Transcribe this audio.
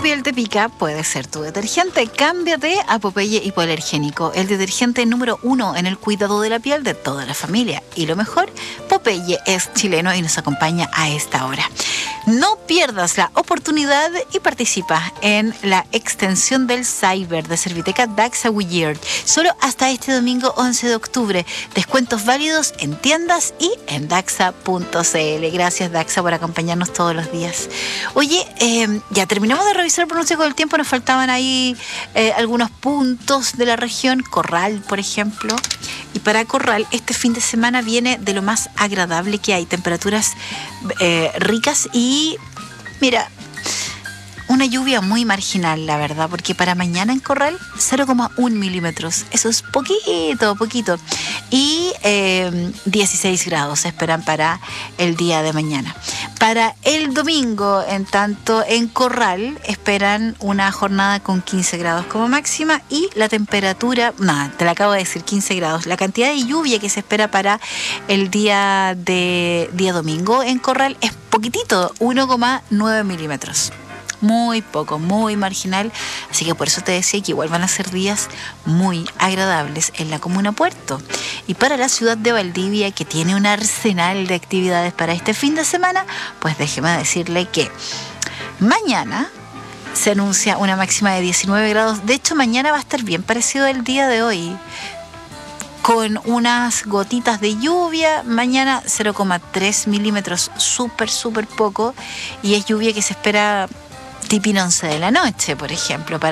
piel te pica puede ser tu detergente. Cámbiate a Popeye Hipoalergénico, el detergente número 1 en el cuidado de la piel de toda la familia. Y lo mejor, Popeye es chileno y nos acompaña a esta hora. No pierdas la oportunidad y participa en la extensión del Cyber de Serviteca Daxa Weird. Solo hasta este domingo 11 de octubre. Descuentos válidos en tiendas y en daxa.cl. Gracias, Daxa, por acompañarnos todos los días. Oye, ya terminamos de revisar el pronóstico del tiempo. Nos faltaban ahí algunos puntos de la región. Corral, por ejemplo. Y para Corral, este fin de semana viene de lo más agradable que hay. Temperaturas ricas y, mira, una lluvia muy marginal, la verdad, porque para mañana en Corral 0,1 milímetros. Eso es poquito. Y 16 grados se esperan para el día de mañana. Para el domingo, en tanto, en Corral esperan una jornada con 15 grados como máxima y la temperatura, te la acabo de decir, 15 grados. La cantidad de lluvia que se espera para el día domingo en Corral es poquitito, 1,9 milímetros. Muy poco, muy marginal, así que por eso te decía que igual van a ser días muy agradables en la comuna Puerto. Y para la ciudad de Valdivia, que tiene un arsenal de actividades para este fin de semana, pues déjeme decirle que mañana se anuncia una máxima de 19 grados. De hecho, mañana va a estar bien parecido al día de hoy, con unas gotitas de lluvia. Mañana 0,3 milímetros, súper poco, y es lluvia que se espera tipo 11 de la noche, por ejemplo,